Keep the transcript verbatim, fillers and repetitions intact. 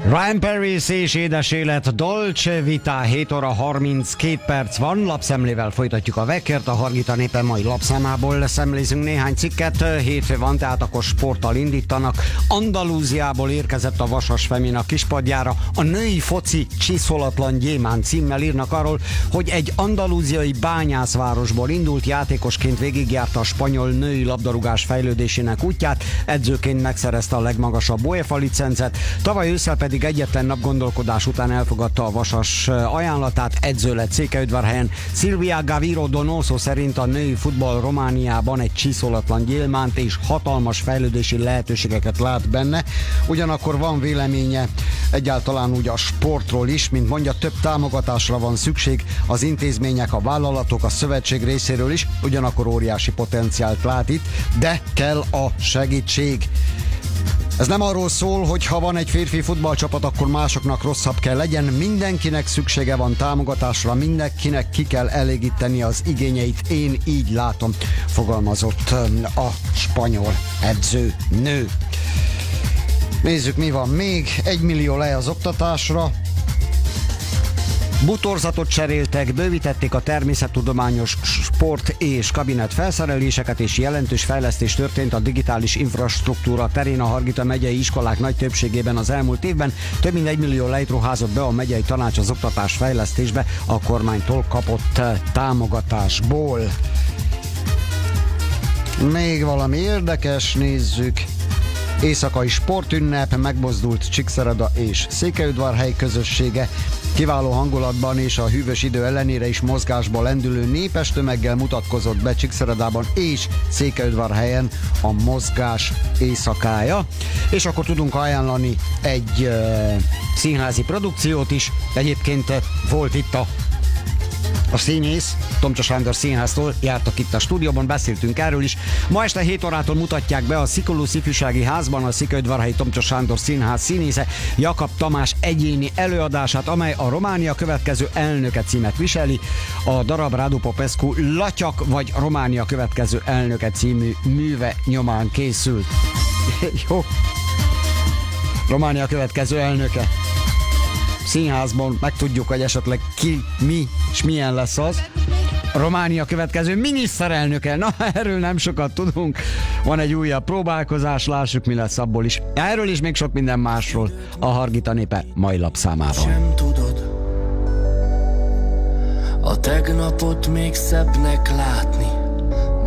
Ryan Paris és édes élet, Dolce Vita, hét óra harminckét perc van, lapszemlével folytatjuk a Vekkert, a Hargita Népe mai lapszámából szemlézünk néhány cikket, hétfő van, tehát akkor sporttal indítanak. Andalúziából érkezett a Vasas Femina kispadjára, a női foci csiszolatlan gyémánt címmel írnak arról, hogy egy andalúziai bányászvárosból indult játékosként végigjárta a spanyol női labdarúgás fejlődésének útját, edzőként megszerezte a legmagasabb UEFA licencet, tavaly ősszel pedig egyetlen nap gondolkodás után elfogadta a Vasas ajánlatát, edző lett Székelyudvarhelyen. Silvia Gaviro Donoso szerint a női futball Romániában egy csiszolatlan gyémánt és hatalmas fejlődési lehetőségeket lát benne. Ugyanakkor van véleménye egyáltalán úgy a sportról is, mint mondja, több támogatásra van szükség, az intézmények, a vállalatok, a szövetség részéről is, ugyanakkor óriási potenciált lát itt, de kell a segítség. Ez nem arról szól, hogy ha van egy férfi futballcsapat, akkor másoknak rosszabb kell legyen. Mindenkinek szüksége van támogatásra, mindenkinek ki kell elégíteni az igényeit. Én így látom, fogalmazott a spanyol edző nő. Nézzük, mi van még. Egy millió lej az oktatásra. Butorzatot cseréltek, bővítették a természettudományos sport és kabinet felszereléseket, és jelentős fejlesztés történt a digitális infrastruktúra terén a Hargita megyei iskolák nagy többségében az elmúlt évben. Több mint egy millió lejt ruházott be a megyei tanács az oktatás fejlesztésbe a kormánytól kapott támogatásból. Még valami érdekes, nézzük. Éjszakai sportünnep, megmozdult Csíkszereda és Székelyudvarhely közössége. Kiváló hangulatban és a hűvös idő ellenére is mozgásba lendülő népes tömeggel mutatkozott be Csíkszeredában és Székelyudvarhelyen a mozgás éjszakája. És akkor tudunk ajánlani egy uh, színházi produkciót is. Egyébként volt itt a A színész, Tomcsa Sándor Színháztól, jártak itt a stúdióban, beszéltünk erről is. Ma este hét órától mutatják be a Szikollusz Ifjúsági Házban a Székelyudvarhelyi Tomcsa Sándor Színház színésze Jakab Tamás egyéni előadását, amely a Románia következő elnöke címet viseli. A darab Radu Popescu Latyak vagy Románia következő elnöke című műve nyomán készült. Jó. Románia következő elnöke. Színházban megtudjuk, hogy esetleg ki, mi és milyen lesz az. Románia következő miniszterelnöke. Na, erről nem sokat tudunk. Van egy újabb próbálkozás, lássuk, mi lesz abból is. Erről is még sok minden másról a Hargita Népe mai lapszámában. Sem tudod, a tegnapot még szebbnek látni,